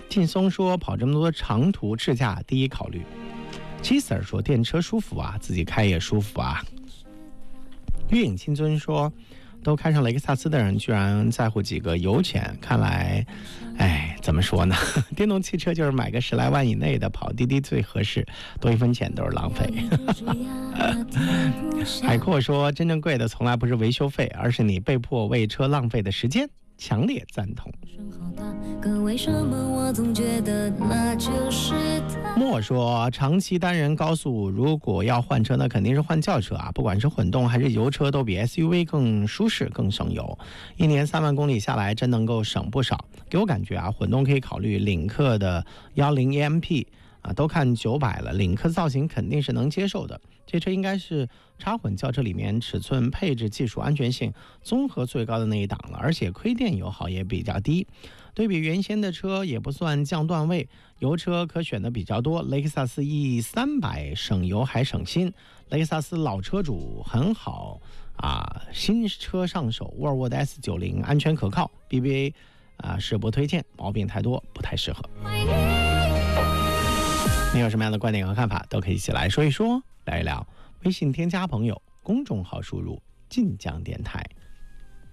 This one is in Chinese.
劲松说跑这么多长途自驾第一考虑。七 Sir 说电车舒服啊，自己开也舒服啊。月影青春说都开上雷克萨斯的人居然在乎几个油钱，看来怎么说呢，电动汽车就是买个10来万以内的跑滴滴最合适，多1分钱都是浪费。海阔说真正贵的从来不是维修费，而是你被迫为车浪费的时间，强烈赞同。莫说长期单人高速如果要换车，那肯定是换轿车啊，不管是混动还是油车都比 SUV 更舒适更省油，一年3万公里下来真能够省不少。给我感觉啊，混动可以考虑领克的10EMP啊，都看900了，领克造型肯定是能接受的。这车应该是插混轿车里面尺寸、配置、技术、安全性综合最高的那一档了，而且亏电油耗也比较低。对比原先的车也不算降段位，油车可选的比较多。雷克萨斯 E300 省油还省心，雷克萨斯老车主很好啊，新车上手。沃尔沃的 S90 安全可靠 ，BBA 是不推荐，毛病太多，不太适合。你有什么样的观点和看法，都可以一起来说一说，聊一聊。微信添加朋友，公众号输入晋江电台。